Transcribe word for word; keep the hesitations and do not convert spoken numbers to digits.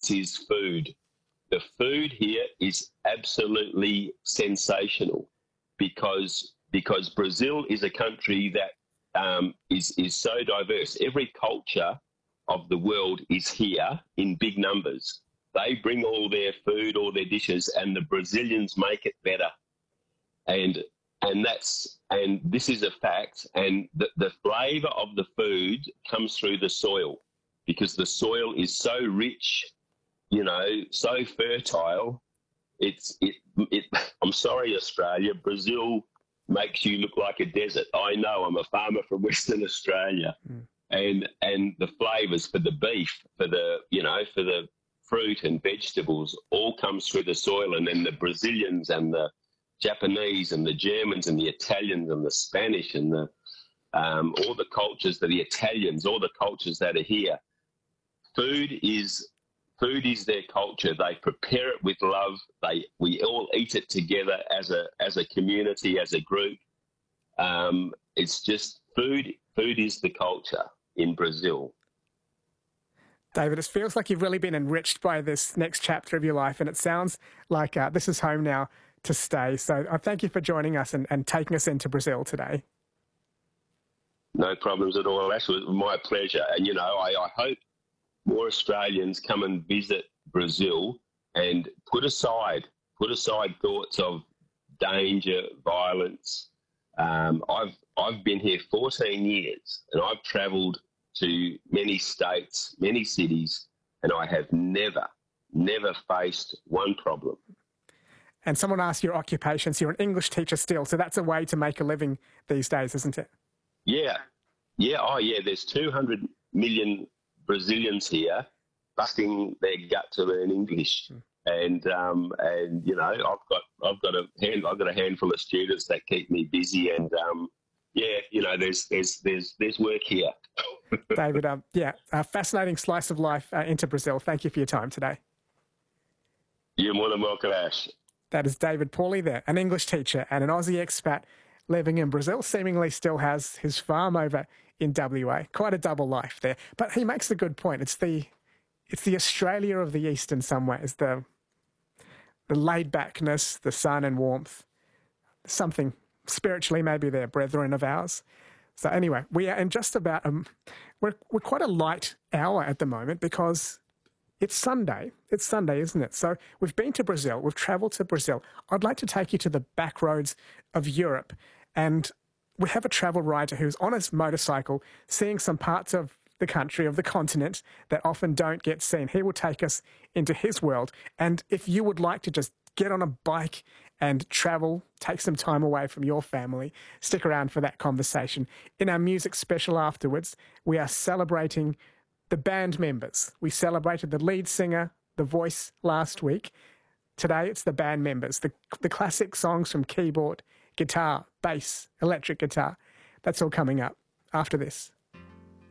secrets is food. The food here is absolutely sensational because because Brazil is a country that um, is is so diverse. Every culture of the world is here in big numbers. They bring all their food, all their dishes, and the Brazilians make it better. And and that's and this is a fact. And the, the flavour of the food comes through the soil because the soil is so rich, you know, so fertile. It's it it. I'm sorry, Australia. Brazil makes you look like a desert. I know. I'm a farmer from Western Australia, mm. and and the flavours for the beef, for the you know, for the fruit and vegetables, all comes through the soil. And then the Brazilians and the Japanese and the Germans and the Italians and the Spanish and the um, all the cultures, that the Italians, all the cultures that are here. Food is. Food is their culture. They prepare it with love. They we all eat it together as a as a community, as a group. Um, it's just food. Food is the culture in Brazil. David, it feels like you've really been enriched by this next chapter of your life, and it sounds like uh, this is home now to stay. So I thank you for joining us and, and taking us into Brazil today. No problems at all. Ash, it was my pleasure. And, you know, I, I hope more Australians come and visit Brazil and put aside put aside thoughts of danger, violence. Um, I've I've been here fourteen years, and I've travelled to many states, many cities, and I have never, never faced one problem. And someone asked your occupation, so you're an English teacher still, so that's a way to make a living these days, isn't it? Yeah, yeah, oh yeah. There's two hundred million Brazilians here busting their gut to learn English, mm. and um, and you know I've got I've got a hand I've got a handful of students that keep me busy, and um, yeah, you know there's there's there's there's work here. David, um, yeah, a fascinating slice of life uh, into Brazil. Thank you for your time today. You're more than welcome, Ash. That is David Pauly there, an English teacher and an Aussie expat living in Brazil, seemingly still has his farm over in W A. Quite a double life there. But he makes a good point. It's the it's the Australia of the East in some ways, the the laid-backness, the sun and warmth, something spiritually maybe they're brethren of ours. So anyway, we are in just about, um, we're, we're quite a light hour at the moment because it's Sunday. It's Sunday, isn't it? So we've been to Brazil. We've travelled to Brazil. I'd like to take you to the back roads of Europe, and we have a travel writer who's on his motorcycle seeing some parts of the country, of the continent, that often don't get seen. He will take us into his world. And if you would like to just get on a bike and travel, take some time away from your family, stick around for that conversation. In our music special afterwards, we are celebrating the band members. We celebrated the lead singer, the voice last week. Today it's the band members, the, the classic songs from keyboard, guitar, bass, electric guitar. That's all coming up after this.